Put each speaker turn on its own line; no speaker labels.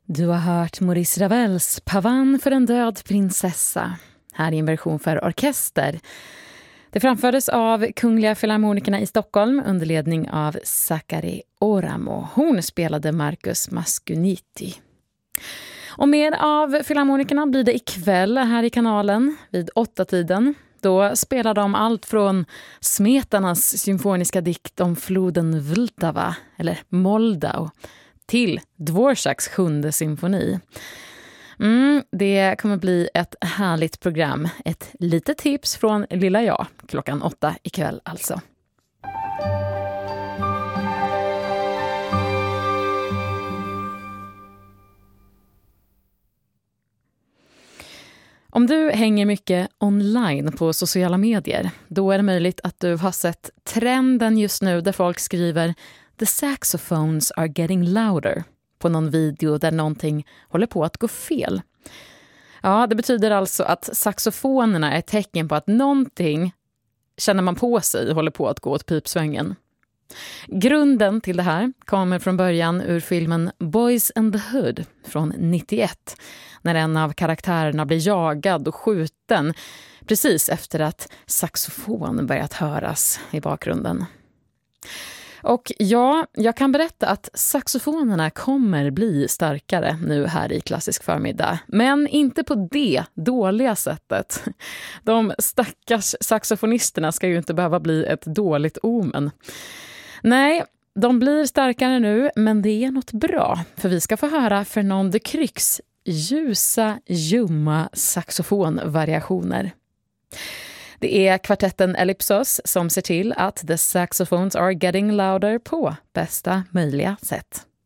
Du har hört Maurice Ravels Pavan för en död prinsessa. Här är en version för orkester. Det framfördes av Kungliga Filharmonikerna i Stockholm under ledning av Sakari Oramo. Hon spelade Marcus Mascuniti. Och mer av Filharmonikerna blir det ikväll här i kanalen vid 8-tiden. Då spelar de allt från Smetanas symfoniska dikt om floden Vltava, eller Moldau, till Dvoraks 7:e symfoni. Det kommer bli ett härligt program. Ett litet tips från lilla jag, 8:00 ikväll alltså. Om du hänger mycket online på sociala medier, då är det möjligt att du har sett trenden just nu där folk skriver "The saxophones are getting louder" på någon video där någonting håller på att gå fel. Ja, det betyder alltså att saxofonerna är ett tecken på att någonting, känner man på sig, håller på att gå åt pipsvängen. Grunden till det här kommer från början ur filmen Boys and the Hood från 91, när en av karaktärerna blir jagad och skjuten precis efter att saxofon börjat höras i bakgrunden. Och ja, jag kan berätta att saxofonerna kommer bli starkare nu här i Klassisk förmiddag. Men inte på det dåliga sättet. De stackars saxofonisterna ska ju inte behöva bli ett dåligt omen. Nej, de blir starkare nu, men det är något bra. För vi ska få höra Fernand de Kryks ljusa, ljumma saxofonvariationer. Det är kvartetten Ellipsos som ser till att the saxophones are getting louder på bästa möjliga sätt.